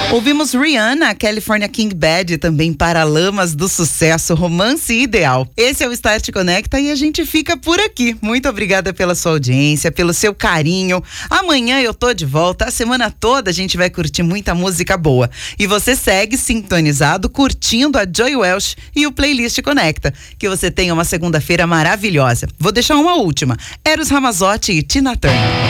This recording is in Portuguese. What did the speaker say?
Ouvimos Rihanna, California King Bad, também Paralamas do Sucesso, Romance Ideal. Esse é o Start Conecta e a gente fica por aqui. Muito obrigada pela sua audiência, pelo seu carinho. Amanhã eu tô de volta, a semana toda a gente vai curtir muita música boa. E você segue sintonizado, curtindo a Joy Welsh e o Playlist Conecta. Que você tenha uma segunda-feira maravilhosa. Vou deixar uma última. Eros Ramazzotti e Tina Turner.